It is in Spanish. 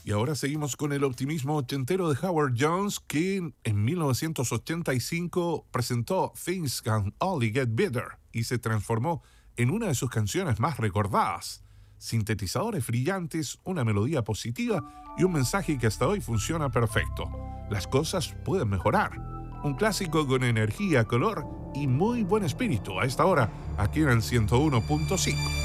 Y ahora seguimos con el optimismo ochentero de Howard Jones, que en 1985 presentó Things Can Only Get Better y se transformó en una de sus canciones más recordadas. Sintetizadores brillantes, una melodía positiva y un mensaje que hasta hoy funciona perfecto. Las cosas pueden mejorar. Un clásico con energía, color y muy buen espíritu a esta hora, aquí en el 101.5.